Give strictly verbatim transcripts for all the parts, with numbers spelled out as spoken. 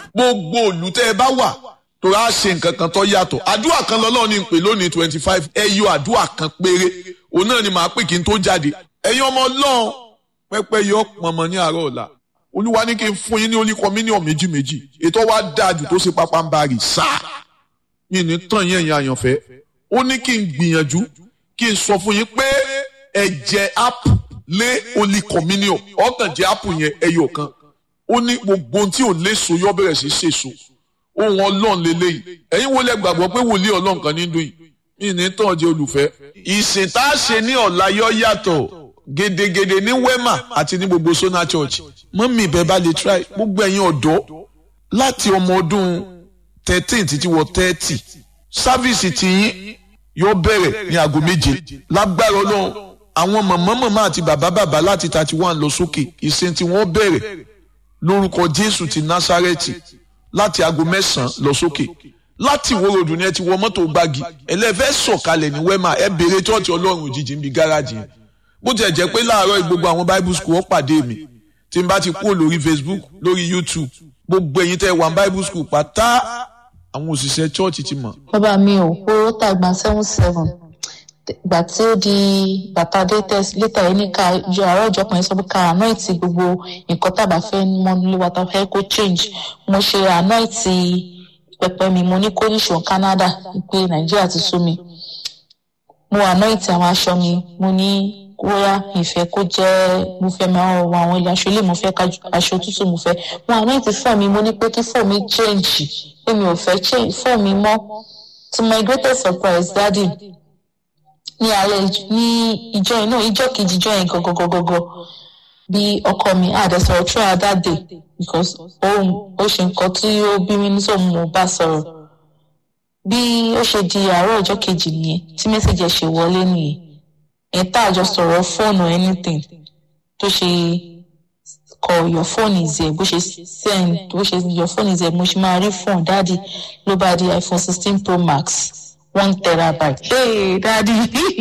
gbogbo olùtẹ́ ẹ bá wà tó rà ṣe nǹkan kan tó yàtọ̀ àdúrà kan lọ́lọ́run ní pè lónìí twenty five ẹyọ àdúrà kan péré òun náà ni màá pè kí n tó jáde ẹ̀yin ọmọ ọlọ́run pẹ́pẹ́ yọ pọ̀nmọ́ ní àárọ̀ ọ̀la olúwa ní kí n fún yín ní olí communion méjì méjì ètò wa dájú tó ṣe pápá ń bá rì sáà yìí ní tàn yín ẹ̀yin àyànfẹ́ ó ní kí n gbìyànjú kí n sọ fún yín pé ẹ jẹ apple lé olí communion ọkàn jẹ apple yẹn ẹyọ kan ó ní gbogbo ohun tí ò léso yọ bẹ̀rẹ̀ sí ṣèso ohun ọlọ́run lélẹ́yìí ẹ̀yin wo lẹ gbàgbọ́ pé wòlíì ọlọ́run kan ní dùn yìí yìí ní tàn jẹ olùfẹ́. ìsìn tá a ṣe ní ọ̀la yọ yàtọ̀ gedegede ní wema àti ní gbogbo Sona Church mọ́mí ìbẹ́ bá lè try gbogbo ẹ̀yin ọ̀dọ́ láti ọmọ ọdún thirteen títí wọ thirty sáfíìsì tiyín yóò bẹ̀rẹ̀ ní aago méje lágbára ọlọ́run àwọn màmá màmá àti bàbá bàbá láti thirty one lọ sókè ìsìn tí wọ́n bẹ̀rẹ̀ lórúkọ Jésù ti Násárẹ́tì láti aago mẹ́sàn-án lọ sókè láti Ìwó Road ni ẹ ti wọ mọ́tò gbági ẹlẹ́fẹ́ sọ̀kalẹ̀ ní wema ẹ béèrè chọ́ọ̀tì ọlọ́run òjijì níbi gáràjì yẹn bó tiẹ̀ jẹ́ pé láàárọ̀ gbogbo àwọn bible school wọ́n pàdé mi tí n bá ti kúrò lórí Facebook lórí YouTube gbogbo ẹ̀yin tẹ́ wà bible school pátá àwọn òṣìṣẹ́ chọ́ọ̀tì ti mọ̀. bàbá mi ò owó tàgbà seven seven ìgbà tí ó di bàtà latest létà yìí ní ká jọ àárọ̀ ìjọ kan sọ pé ká anoint gbogbo nǹkan tàbá fẹ́ mọ́ nílé wa tá fẹ́ kó change mo ṣe anoint pẹpẹ mi mo ní kó níṣó Canada pé Nàìjíríà ti sú mi mo anoint àwọn aṣọ mi mo ní wóyá ìfẹ́ kó jẹ́ mo fẹ́ máa wọ àwọn ilé aṣọ ilé mo fẹ́ aṣọ tútù mo fẹ́ mo anoint fún mi mo ní pé kí fún mi change pé mi ò fẹ́ change fún mi mọ́ to my greatest surprise daddy ní alẹ́ ní ìjọ yẹn náà ìjọ kejì ìjọ yẹn gọgọgọgọgọ bí ọkọ mi àdẹsọ̀rọ̀ throughout that day because òun ó ṣe nǹkan tí ó bí mi ní sóun mo bá sọ̀rọ̀ bí ó ṣe di àárọ̀ ọjọ́ kejì nìyẹn tí mẹ́sàgì ẹ̀ ṣe wọlé nìyẹn ẹ̀ tá àjọ sọ̀rọ̀ fóònù anything tó ṣe kọ your phone is there bó ṣe send bó ṣe your phone is there mo ṣe máa rí fóònù dáàdi ló bá di iPhone sixteen Pro Max one terabyte. Hey daddy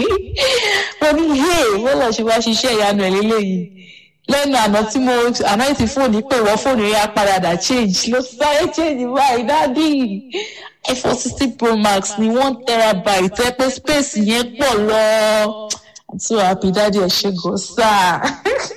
mo ní hey wọ́n lọ ṣe wá ṣiṣẹ́ ìyanu ẹ̀ lélẹ́yìí lẹ́nu àná tí mo àná ti fóònù pé wọ́n fóònù yẹn apàdàdà change ló sáré change báyìí daddy iPhone sixteen Pro Max ní one terabyte ẹ pé space yẹn pọ̀ lọ I'm so happy daddy ẹ ṣé gan sáà.